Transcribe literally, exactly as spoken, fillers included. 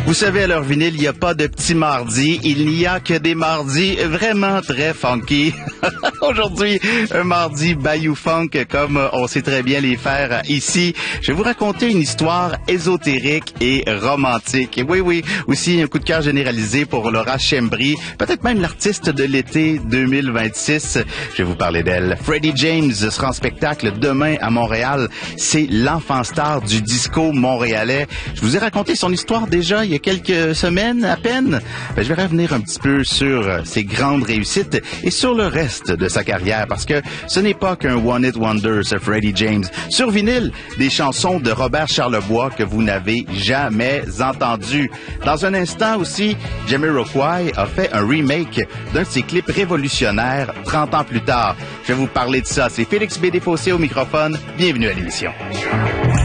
Vous savez, à leur vinyle, il n'y a pas de petits mardis. Il n'y a que des mardis vraiment très funky. Aujourd'hui, un mardi Bayou Funk, comme on sait très bien les faire ici. Je vais vous raconter une histoire ésotérique et romantique. Et oui, oui, aussi un coup de cœur généralisé pour Laura Schembri, peut-être même l'artiste de l'été deux mille vingt-six. Je vais vous parler d'elle. Freddie James sera en spectacle demain à Montréal. C'est l'enfant star du disco montréalais. Je vous ai raconté son histoire déjà il y a quelques semaines à peine. Ben, je vais revenir un petit peu sur ses grandes réussites et sur le reste de sa carrière parce que ce n'est pas qu'un one-hit wonder, ce Freddie James. Sur vinyle, des chansons de Robert Charlebois que vous n'avez jamais entendues. Dans un instant aussi, Jamiroquai a fait un remake d'un de ses clips révolutionnaires trente ans plus tard. Je vais vous parler de ça. C'est Félix B. Desfossés au microphone. Bienvenue à l'émission.